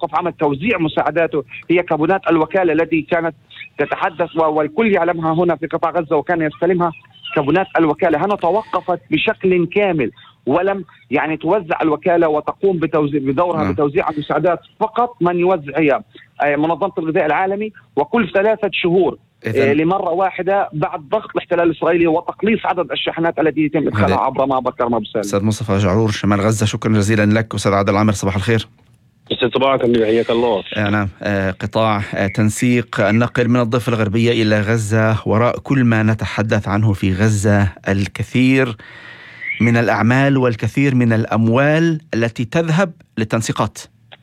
توقف عمل توزيع مساعداته هي كابونات الوكالة التي كانت تتحدث والكل يعلمها هنا في قطاع غزة وكان يستلمها كابونات الوكالة، هنا توقفت بشكل كامل ولم يعني توزع الوكالة وتقوم بدورها بتوزيع المساعدات. فقط من يوزع هي منظمة الغذاء العالمي، وكل 3 شهور لمرة واحدة بعد ضغط الاحتلال الإسرائيلي وتقليص عدد الشاحنات التي يتم إدخالها عبر ما ذكرنا بسالم. أستاذ مصطفى جعرور شمال غزة، شكرا جزيلا لك. أستاذ عادل عامر، صباح الخير. صباحك حياك الله. نعم، قطاع تنسيق النقل من الضفة الغربية إلى غزة، وراء كل ما نتحدث عنه في غزة الكثير من الأعمال والكثير من الأموال التي تذهب للتنسيقات.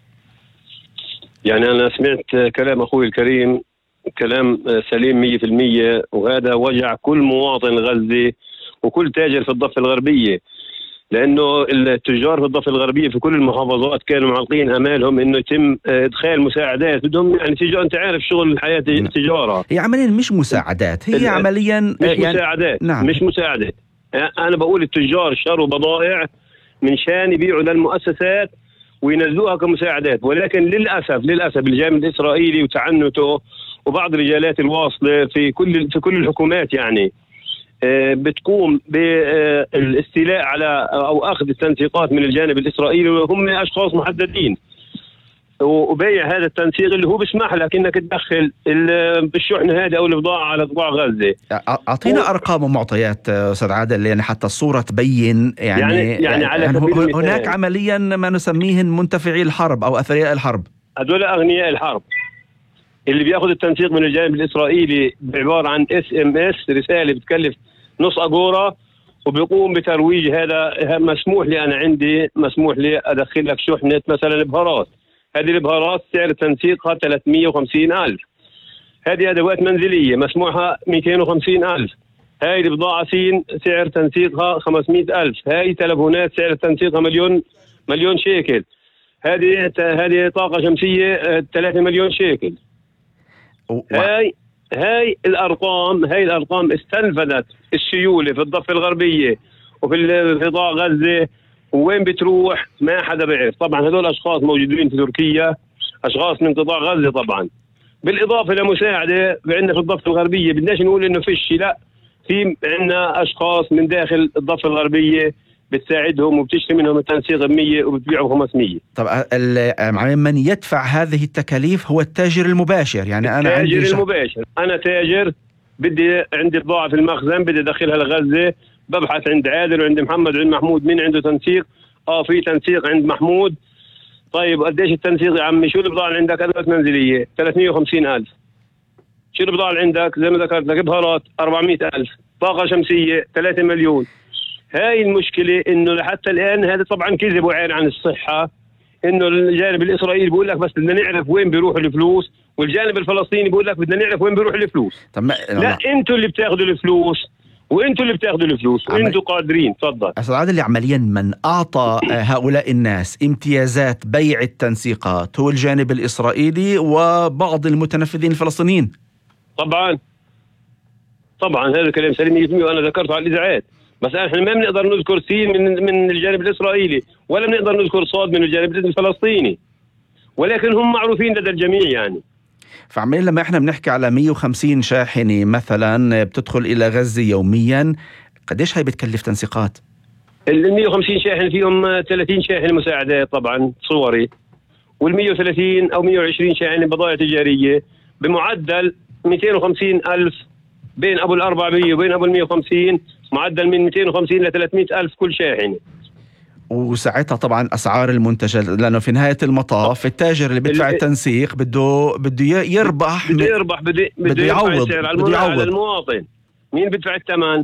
يعني أنا سمعت كلام أخوي الكريم، كلام سليم 100%، وهذا وجع كل مواطن غزي وكل تاجر في الضفة الغربية، لأنه التجار في الضفة الغربية في كل المحافظات كانوا معلقين أمالهم إنه يتم إدخال مساعدات، بدهم يعني تجار. أنت عارف شغل الحياة التجارة، هي عمليا مش مساعدات، هي عمليا مش يعني مساعدات. نعم. مش مساعدات. أنا بقول التجار شروا بضائع من شان يبيعوا للمؤسسات وينزلوها كمساعدات، ولكن للأسف الجانب الإسرائيلي وتعنته وبعض رجالات الواصلة في كل الحكومات يعني بتقوم بالاستيلاء على أو أخذ التنسيقات من الجانب الإسرائيلي، وهم أشخاص محددين، وبيع هذا التنسيق اللي هو بيسمح لك انك تدخل بالشحن هذا او البضاعه على قطاع غزه. اعطينا ارقام ومعطيات استاذ عادل، يعني حتى الصوره تبين يعني على هناك عمليا ما نسميه منتفعي الحرب او اثرياء الحرب. هذول اغنياء الحرب اللي بياخذ التنسيق من الجانب الاسرائيلي بعباره عن SMS، رساله بتكلف نص اجوره، وبيقوم بترويج. هذا مسموح لي، انا عندي مسموح لي ادخل لك شحنه مثلا بهارات، هذه البهارات سعر تنسيقها 350,000. هذه أدوات منزلية مسموحة 250,000. هاي البضاعة سين سعر تنسيقها 500,000. هاي تلفونات سعر تنسيقها مليون شيكل. هذه طاقة شمسية 3 مليون شيكل. هاي الأرقام استنفذت السيولة في الضفة الغربية وفي قطاع غزة، وين بتروح ما حدا بيعرف. طبعا هذول أشخاص موجودين في تركيا، أشخاص من قطاع غزة طبعا، بالإضافة لمساعدة عندنا في الضفة الغربية. بدناش نقول إنه فيش، لا، في عندنا أشخاص من داخل الضفة الغربية بتساعدهم وبتشتري منهم التنسيق ب100 وبتبيعه 500. طب من يدفع هذه التكاليف هو التاجر المباشر، يعني أنا المباشر. أنا تاجر عندي بضاعة في المخزن بدي أدخلها لغزة، ببحث عند عادل وعند محمد وعند محمود مين عنده تنسيق. في تنسيق عند محمود. طيب قديش التنسيق يا عمي؟ شو البضاعة اللي عندك؟ أدوات منزلية 350,000. شو البضاعة اللي عندك؟ زي ما ذكرت لك بهارات 400,000. طاقة شمسية 3 مليون. هاي المشكلة، إنه لحتى الآن هذا طبعا كذب وعين عن الصحة، إنه الجانب الإسرائيلي بيقول لك بس بدنا نعرف وين بيروح الفلوس، والجانب الفلسطيني بيقول لك بدنا نعرف وين بيروح الفلوس. لا، أنتوا اللي بتاخذوا الفلوس وانتوا قادرين. تفضل أستاذ عادل. عمليا من أعطى هؤلاء الناس امتيازات بيع التنسيقات هو الجانب الإسرائيلي وبعض المتنفذين الفلسطينيين. طبعا هذا الكلام سليم 100%، وأنا ذكرته على الإذاعات. بس احنا ما بنقدر نذكر سين من الجانب الإسرائيلي، ولا بنقدر نذكر صاد من الجانب الفلسطيني، ولكن هم معروفين لدى الجميع يعني. فعمليا لما احنا بنحكي على 150 شاحنة مثلا بتدخل إلى غزة يوميا، قديش هاي بتكلف تنسيقات؟ ال 150 شاحنة فيهم 30 شاحنة مساعدات طبعا صوري، وال 130 أو 120 شاحنة بضائع تجارية، بمعدل 250,000 بين أبو ال400 وبين أبو ال150، معدل من 250 ل 300,000 كل شاحنة. وساعتها طبعا أسعار المنتجات، لأنه في نهاية المطاف التاجر اللي بيدفع التنسيق بده يربح، بده يعوض على المواطن. مين بيدفع الثمن؟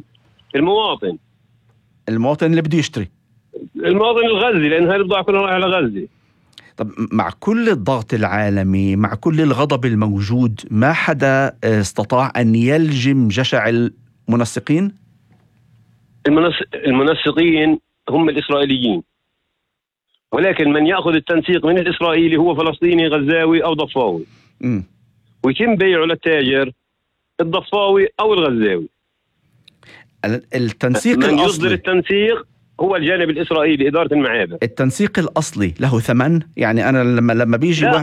المواطن اللي بده يشتري، المواطن الغزي، لأن هاي البضاعة كلها رايحة على غزة. طب مع كل الضغط العالمي، مع كل الغضب الموجود، ما حدا استطاع أن يلجم جشع المنسقين؟ المنسقين هم الإسرائيليين، ولكن من يأخذ التنسيق من الإسرائيلي هو فلسطيني غزاوي أو ضفاوي، ويتم بيعه للتاجر الضفاوي أو الغزاوي. التنسيق من الأصلي يصدر التنسيق هو الجانب الإسرائيلي، إدارة المعابر. التنسيق الأصلي له ثمن، يعني أنا لما بيجي